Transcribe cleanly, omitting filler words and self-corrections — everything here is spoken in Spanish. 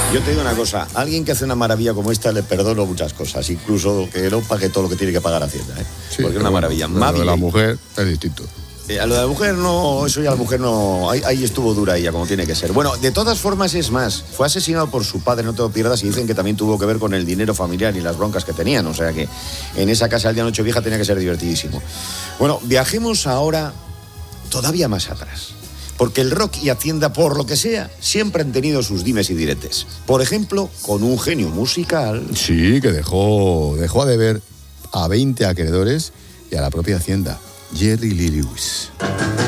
Yo te digo una cosa, a alguien que hace una maravilla como esta le perdono muchas cosas, incluso que no pague todo lo que tiene que pagar Hacienda, ¿eh? Sí, porque es una maravilla. Lo de la mujer es distinto. A lo de la mujer no, eso ya la mujer no, ahí estuvo dura ella, como tiene que ser. Bueno, de todas formas es más, fue asesinado por su padre, no te lo pierdas, y dicen que también tuvo que ver con el dinero familiar y las broncas que tenían, o sea que en esa casa el día Nochevieja tenía que ser divertidísimo. Bueno, viajemos ahora todavía más atrás, porque el rock y Hacienda, por lo que sea, siempre han tenido sus dimes y diretes. Por ejemplo, con un genio musical... Sí, que dejó a deber a 20 acreedores y a la propia Hacienda. Jerry Lee Lewis.